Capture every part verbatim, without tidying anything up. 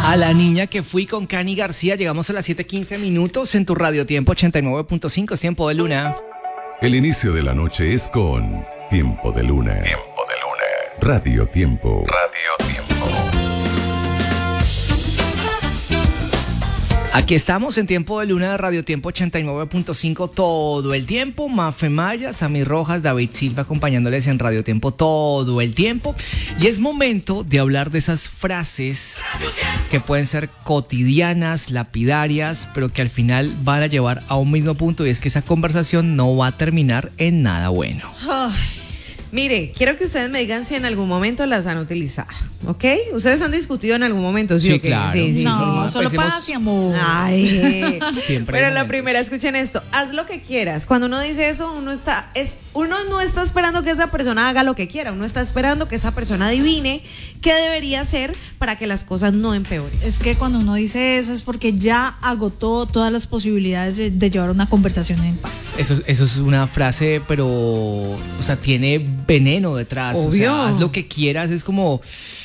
A la niña que fui con Cani García. Llegamos a las siete quince minutos en tu Radio Tiempo ochenta y nueve punto cinco. Es Tiempo de Luna. El inicio de la noche es con Tiempo de Luna. Tiempo de Luna. Radio Tiempo. Radio Tiempo. Aquí estamos en Tiempo de Luna de Radio Tiempo ochenta y nueve punto cinco todo el tiempo. Mafe Maya, Sammy Rojas, David Silva acompañándoles en Radio Tiempo todo el tiempo. Y es momento de hablar de esas frases que pueden ser cotidianas, lapidarias, pero que al final van a llevar a un mismo punto, y es que esa conversación no va a terminar en nada bueno. Ay, mire, quiero que ustedes me digan si en algún momento las han utilizado, ¿ok? Ustedes han discutido en algún momento, ¿sí, Sí, o qué? claro. Sí, sí, No, sí. solo Pues hemos- paz y amor. Ay, Siempre hay pero la momentos. primera, escuchen esto, haz lo que quieras. Cuando uno dice eso, uno está, es, uno no está esperando que esa persona haga lo que quiera, uno está esperando que esa persona adivine qué debería hacer para que las cosas no empeoren. Es que cuando uno dice eso es porque ya agotó todas las posibilidades de, de llevar una conversación en paz. Eso, es- eso es una frase, pero, o sea, tiene veneno detrás. O Obvio. sea, haz lo que quieras, es como...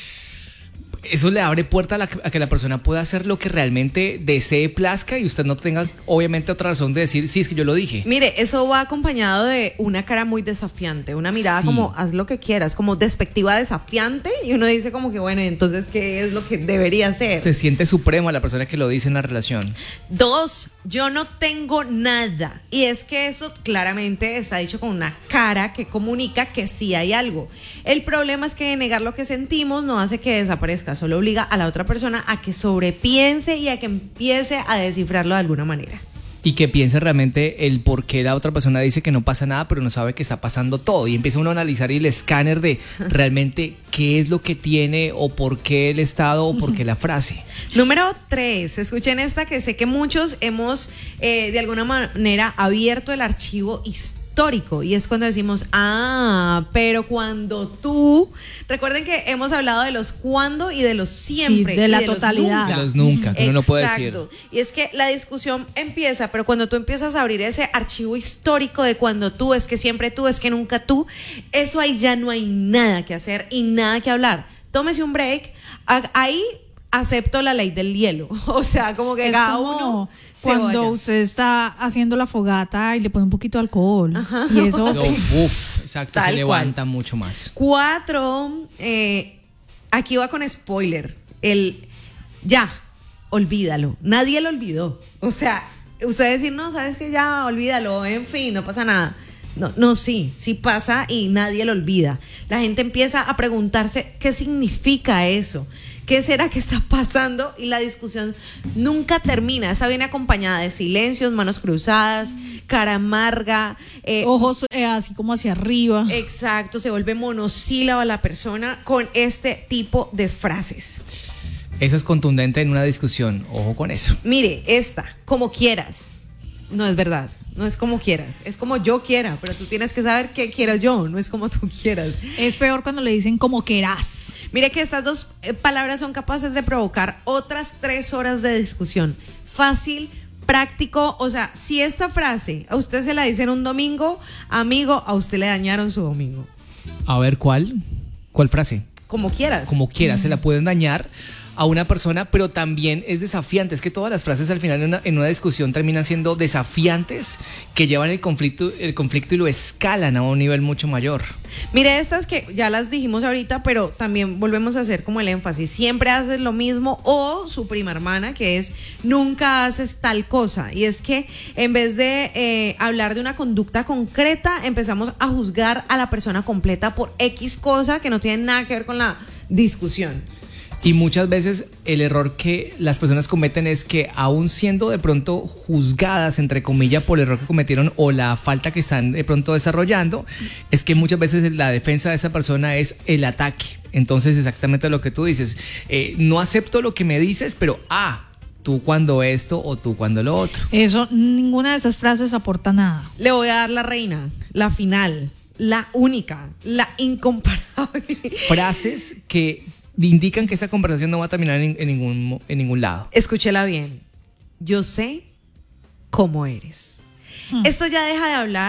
Eso le abre puerta a, la- a que la persona pueda hacer lo que realmente desee, plazca, y usted no tenga, obviamente, otra razón de decir, sí, es que yo lo dije. Mire, eso va acompañado de una cara muy desafiante, una mirada Sí. como haz lo que quieras, como despectiva, desafiante, y uno dice como que bueno, entonces ¿qué es lo que debería hacer? Se siente supremo a la persona que lo dice en la relación. Dos, yo no tengo nada. Y es que eso claramente está dicho con una cara que comunica que sí hay algo. El problema es que negar lo que sentimos no hace que desaparezca, solo obliga a la otra persona a que sobrepiense y a que empiece a descifrarlo de alguna manera. Y que piense realmente el por qué la otra persona dice que no pasa nada, pero no sabe que está pasando todo. Y empieza uno a analizar el escáner de realmente qué es lo que tiene, o por qué el estado, o por qué la frase. Número tres, escuchen esta que sé que muchos hemos eh, de alguna manera abierto el archivo histórico. Y es cuando decimos, ah, pero cuando tú, recuerden que hemos hablado de los cuándo y de los siempre, Sí, de y la los totalidad. nunca. De los nunca, que uno no puede decir. Exacto. Y es que la discusión empieza, pero cuando tú empiezas a abrir ese archivo histórico de cuando tú, es que siempre tú, es que nunca tú, eso ahí ya no hay nada que hacer y nada que hablar. Tómese un break, ha- ahí acepto la ley del hielo. O sea, como que Es cada como uno se cuando vaya. usted está haciendo la fogata y le pone un poquito de alcohol. Y eso... No, uf, exacto, Tal se levanta mucho más. Cuatro, eh, aquí va con spoiler. El ya, olvídalo. Nadie lo olvidó. O sea, usted decir, no, sabes que ya, olvídalo, en fin, no pasa nada. No, no, sí, sí pasa y nadie lo olvida. La gente empieza a preguntarse qué significa eso. ¿Qué será que está pasando? Y la discusión nunca termina. Esa viene acompañada de silencios, manos cruzadas, cara amarga, eh, Ojos eh, así como hacia arriba. exacto, se vuelve monosílaba la persona con este tipo de frases. Eso es contundente en una discusión, ojo con eso. Mire, esta, como quieras. No es verdad, no es como quieras, es como yo quiera, pero tú tienes que saber qué quiero yo, no es como tú quieras. Es peor cuando le dicen como querás. Mire que estas dos eh, palabras son capaces de provocar otras tres horas de discusión. Fácil, práctico, o sea, si esta frase a usted se la dicen un domingo, amigo, a usted le dañaron su domingo. A ver, ¿cuál? ¿Cuál frase? Como quieras. Como quiera, se la pueden dañar a una persona, pero también es desafiante. Es que todas las frases al final en una, en una discusión terminan siendo desafiantes, que llevan el conflicto, el conflicto y lo escalan a un nivel mucho mayor. Mire, estas que ya las dijimos ahorita, pero también volvemos a hacer como el énfasis. Siempre haces lo mismo, o su prima hermana, que es nunca haces tal cosa. Y es que en vez de eh, hablar de una conducta concreta, empezamos a juzgar a la persona completa por X cosa que no tiene nada que ver con la discusión. Y muchas veces el error que las personas cometen es que, aún siendo de pronto juzgadas, entre comillas, por el error que cometieron o la falta que están de pronto desarrollando, es que muchas veces la defensa de esa persona es el ataque. Entonces, exactamente lo que tú dices, eh, no acepto lo que me dices, pero ah, tú cuando esto o tú cuando lo otro. Eso, ninguna de esas frases aporta nada. Le voy a dar la reina, la final, la única, la incomparable. Frases que indican que esa conversación no va a terminar en, en, ningún, en ningún lado. Escúchela bien. Yo sé cómo eres. Hmm. Esto ya deja de hablar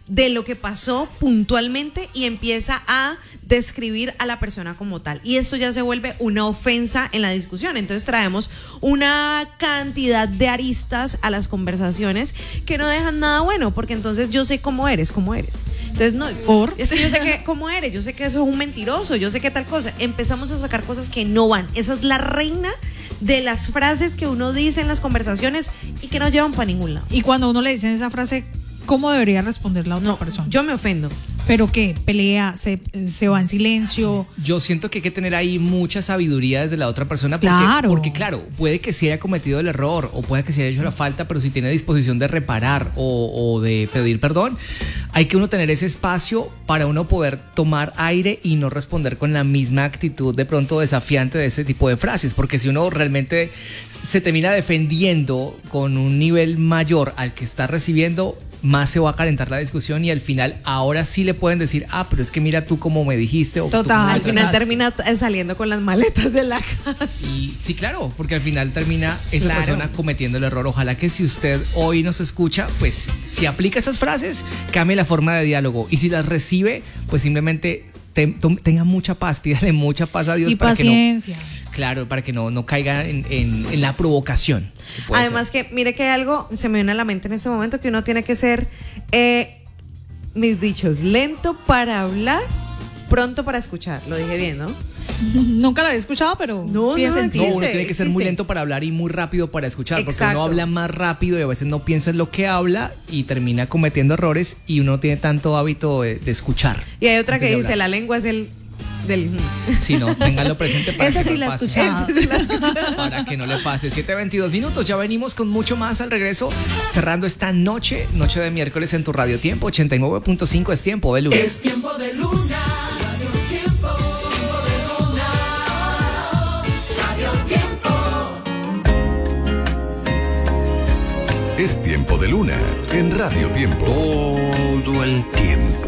de lo que pasó puntualmente y empieza a describir a la persona como tal. Y esto ya se vuelve una ofensa en la discusión. Entonces traemos una cantidad de aristas a las conversaciones que no dejan nada bueno, porque entonces yo sé cómo eres, cómo eres. Entonces no, ¿Por? es que yo sé que cómo eres, yo sé que eso es un mentiroso, yo sé que tal cosa. Empezamos a sacar cosas que no van. Esa es la reina de las frases que uno dice en las conversaciones y que no llevan para ningún lado. Y cuando uno le dice esa frase, ¿cómo debería responder la otra No, persona? yo me ofendo. ¿Pero qué? ¿Pelea? ¿Se, se va en silencio? Yo siento que hay que tener ahí mucha sabiduría desde la otra persona porque, Claro. porque claro, puede que sí haya cometido el error o puede que sí haya hecho la falta, pero si tiene disposición de reparar o, o de pedir perdón, hay que uno tener ese espacio para uno poder tomar aire y no responder con la misma actitud de pronto desafiante de ese tipo de frases, porque si uno realmente se termina defendiendo con un nivel mayor al que está recibiendo, más se va a calentar la discusión y al final ahora sí le pueden decir, ah, pero es que mira tú cómo me dijiste. O tú Total. cómo me Al final trataste. termina t- saliendo con las maletas de la casa. Y sí, claro, porque al final termina esa Claro. persona cometiendo el error. Ojalá que si usted hoy nos escucha, pues si aplica estas frases, cambie la forma de diálogo. Y si las recibe, pues simplemente te- to- tenga mucha paz, pídale mucha paz a Dios Y para paciencia. que no, claro, para que no, no caiga en, en- en la provocación. que puede Además ser. que, mire que hay algo, se me viene a la mente en este momento, que uno tiene que ser, eh, mis dichos, lento para hablar, pronto para escuchar. Lo dije bien, ¿no? Nunca la había escuchado, pero No, tiene no, sentido. No, uno existe, tiene que ser muy existe. lento para hablar y muy rápido para escuchar, porque Exacto. uno habla más rápido y a veces no piensa en lo que habla y termina cometiendo errores y uno no tiene tanto hábito de, de escuchar. Y hay otra antes que de dice, hablar. la lengua es el del... Si no, ténganlo presente para Esa que sí no la he pase. escuchado. Para que no le pase. siete veintidós minutos, ya venimos con mucho más al regreso, cerrando esta noche, noche de miércoles en tu Radio Tiempo, ochenta y nueve punto cinco es tiempo de lunes. Es tiempo de luna, Radio Tiempo, tiempo de luna, Radio Tiempo. Es tiempo de luna en Radio Tiempo. Todo el tiempo.